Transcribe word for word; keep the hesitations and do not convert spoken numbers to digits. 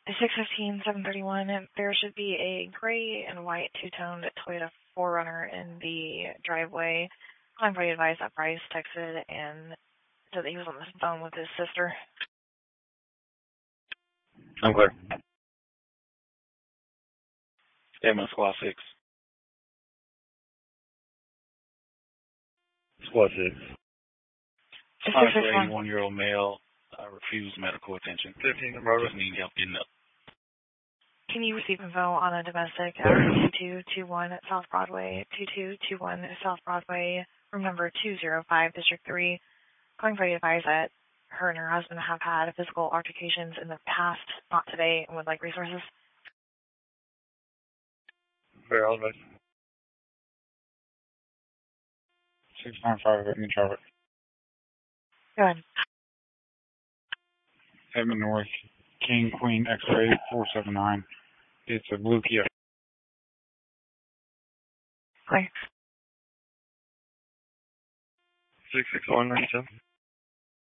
six fifteen, seven thirty-one, there should be a gray and white two-toned Toyota four runner in the driveway. I'm pretty advised that Bryce texted and said that he was on the phone with his sister. I'm clear. M S Squad six. Squad six. eighty-one-year-old male uh, refused medical attention. fifteen, Rover. Just need help getting up. Can you receive info on a domestic at two two two one South Broadway, two two two one South Broadway, room number two oh five, District three. Calling for the advice that her and her husband have had physical altercations in the past, not today, and would like resources. Very all right. six nine five, let me drop it. Go ahead. Edmond North, King, Queen, X-ray, four seven nine. It's a blue Kia. Clear. six six one nine seven.